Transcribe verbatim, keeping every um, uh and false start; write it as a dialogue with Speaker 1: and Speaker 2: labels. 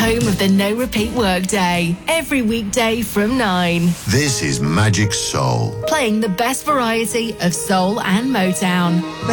Speaker 1: home of the no repeat workday. Every weekday from nine.
Speaker 2: This is Magic Soul.
Speaker 1: Playing the best variety of soul and Motown.